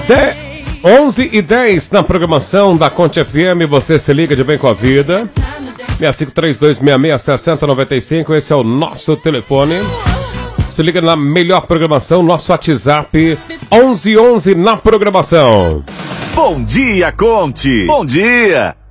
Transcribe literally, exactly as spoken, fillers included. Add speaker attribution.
Speaker 1: onze e dez na programação da Conte F M, você se liga de bem com a vida. seis cinco três dois seis seis seis zero nove cinco, esse é o nosso telefone. Se liga na melhor programação, nosso WhatsApp onze onze na programação.
Speaker 2: Bom dia, Conte! Bom dia!